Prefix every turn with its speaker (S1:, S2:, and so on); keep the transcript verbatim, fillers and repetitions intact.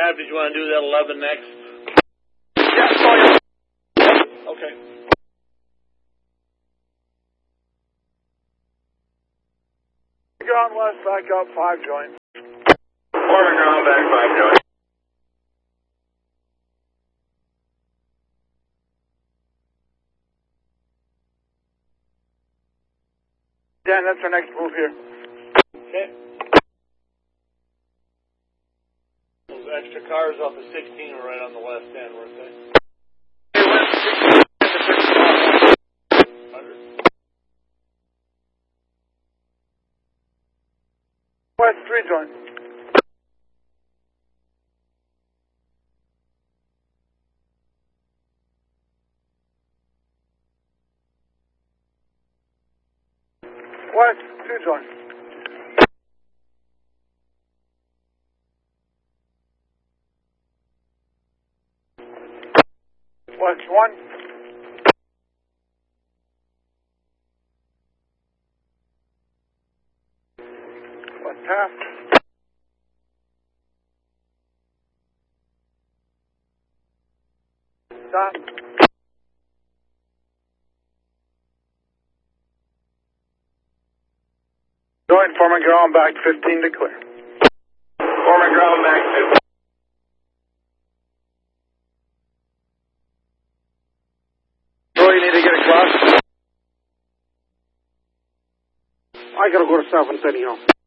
S1: five, did you want to do that eleven next?
S2: Yeah, sorry.
S1: Okay.
S2: Ground west, back up, five joint.
S3: Foreman ground back, five joint.
S2: Dan, that's our next move here.
S1: Okay. Those extra cars off the sixteen were right on the west end, weren't they?
S2: West, three joint. West, two joint. West, one. West, half. Stop. Joint, Foreman ground back, fifteen to clear.
S3: Foreman ground back, fifteen.
S2: Troy, you need to get across. I gotta go to South and City Hall.